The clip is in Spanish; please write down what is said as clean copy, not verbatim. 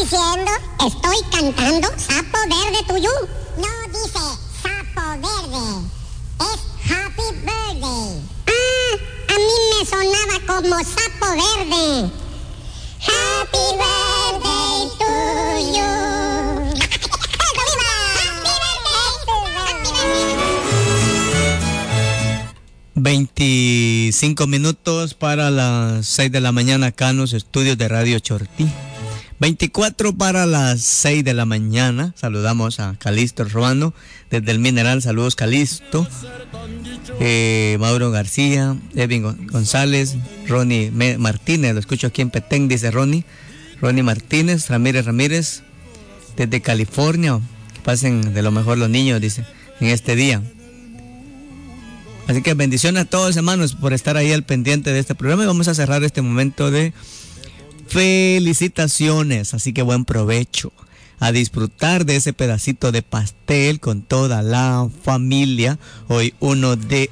diciendo? Estoy cantando Sapo Verde Tuyú. No dice Sapo Verde, es Happy Birthday. A mí me sonaba como Sapo Verde. Happy Birthday to you. ¡Eso, viva! ¡Happy Birthday! 25 minutos para las 6 de la mañana acá en los estudios de Radio Chortí. 24 para las 6 de la mañana. Saludamos a Calixto Ruano desde el Mineral. Saludos, Calixto. Mauro García, Edwin González, Ronnie Martínez, lo escucho aquí en Petén, dice Ronnie Martínez, Ramírez, desde California. Que pasen de lo mejor los niños, dice, en este día. Así que bendiciones a todos, hermanos, por estar ahí al pendiente de este programa. Y vamos a cerrar este momento de felicitaciones. Así que buen provecho. A disfrutar de ese pedacito de pastel con toda la familia. Hoy 1 de